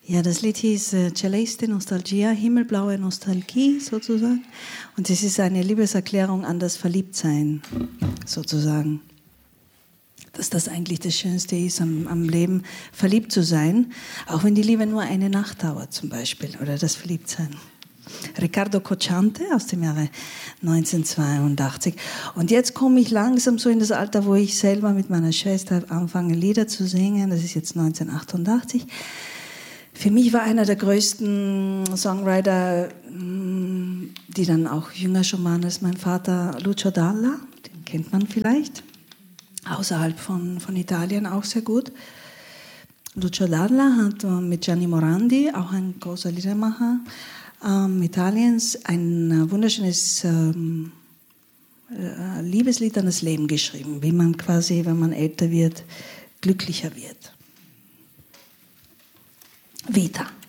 Ja, das Lied hieß Celeste Nostalgia, himmelblaue Nostalgie sozusagen. Und es ist eine Liebeserklärung an das Verliebtsein sozusagen. Dass das eigentlich das Schönste ist am Leben, verliebt zu sein, auch wenn die Liebe nur eine Nacht dauert zum Beispiel, oder das Verliebtsein. Riccardo Cocciante aus dem Jahre 1982. Und jetzt komme ich langsam so in das Alter, wo ich selber mit meiner Schwester anfange, Lieder zu singen. Das ist jetzt 1988. Für mich war einer der größten Songwriter, die dann auch jünger schon waren als mein Vater, Lucio Dalla. Den kennt man vielleicht. Außerhalb von Italien auch sehr gut. Lucio Dalla hat mit Gianni Morandi, auch ein großer Liedermacher Italiens, ein wunderschönes Liebeslied an das Leben geschrieben, wie man quasi, wenn man älter wird, glücklicher wird. Vita.